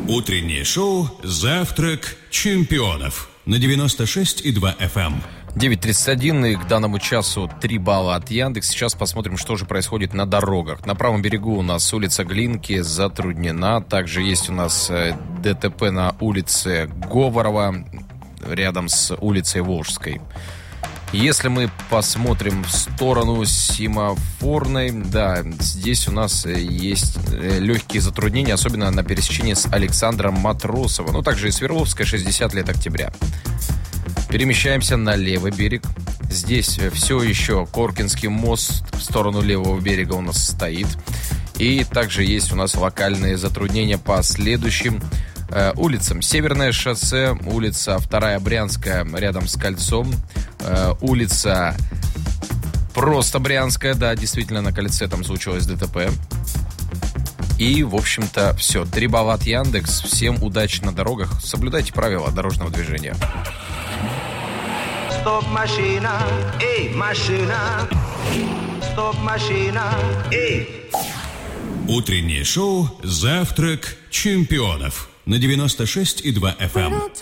Утреннее шоу «Завтрак чемпионов» на 96,2 FM. 9:31, и к данному часу 3 балла от Яндекс. Сейчас посмотрим, что же происходит на дорогах. На правом берегу у нас улица Глинки затруднена. Также есть у нас ДТП на улице Говорова, рядом с улицей Волжской. Если мы посмотрим в сторону семафорной, да, здесь у нас есть легкие затруднения, особенно на пересечении с Александром Матросова, но также и Свердловская, 60 лет октября. Перемещаемся на левый берег. Здесь все еще Коркинский мост в сторону левого берега у нас стоит. И также есть у нас локальные затруднения по следующим улицам. Северное шоссе, улица 2-я Брянская рядом с кольцом, улица просто Брянская, да, действительно на кольце там случилось ДТП. И, в общем-то, все. 3 балла от Яндекс. Всем удачи на дорогах. Соблюдайте правила дорожного движения. Стоп, машина, эй, машина. Стоп, машина, эй. Утреннее шоу «Завтрак чемпионов» на 96,2 FM.